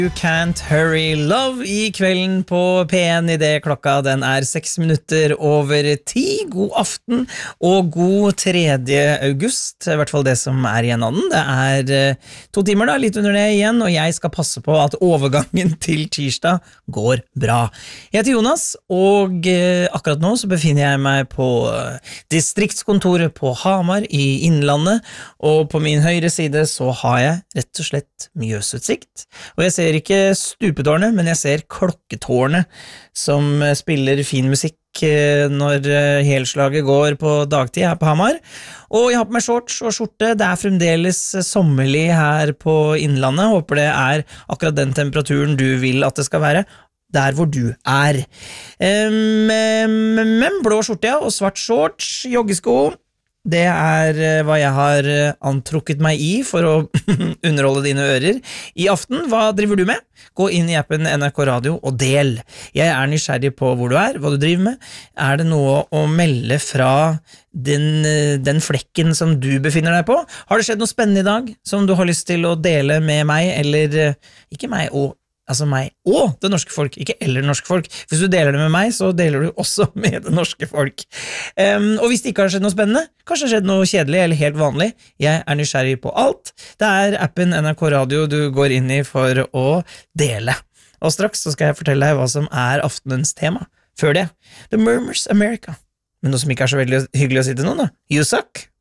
You Can't Hurry Love I kvelden på P1 I det klokka den 6 minutter over 10. God aften og god 3. august, I hvert fall det som igjen av den. Det 2 timer da, litt under det igjen, og jeg skal passe på at overgangen til tirsdag går bra. Jeg heter Jonas, og akkurat nå så befinner jeg meg på distriktskontoret på Hamar I Innlandet, og på min høyre side så har jeg rett og slett Mjøsutsikt, og jeg ser ikke stupetårnet, men jeg ser klokketårnet som spiller fin musikk når helslaget går på dagtid her på Hamar. Og jeg har på meg shorts og skjorte. Det fremdeles sommerlig her på Innlandet. Håper det akkurat den temperaturen du vil at det skal være der hvor du Men blå skjorte og svart shorts, joggesko. Det hva jeg har antrukket meg I for å underholde dine ører I aften. Hva driver du med? Gå inn I appen NRK Radio og del. Jeg nysgjerrig på hvor du hva du driver med. Det noe å melde fra den flekken som du befinner deg på? Har det skjedd noe spennende I dag som du har lyst til å dele med meg, eller ikke meg Altså meg og det norske folk, ikke eller norske folk. Hvis du deler det med meg, så deler du også med det norske folk. Og hvis det ikke har skjedd noe spennende, kanskje det har skjedd noe kjedelig eller helt vanlig, jeg nysgjerrig på alt. Det appen NRK Radio du går inn I for å dele. Og straks så skal jeg fortelle deg hva som aftenens tema. Før det, The Murmurs America. Men noe som ikke så veldig hyggelig å si til noen da. You suck.